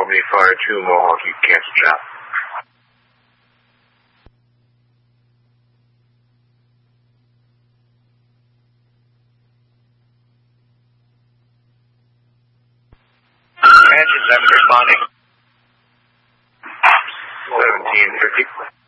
Albany Fire 2, Mohawk, you can cancel job. Engine 7 responding. 1750.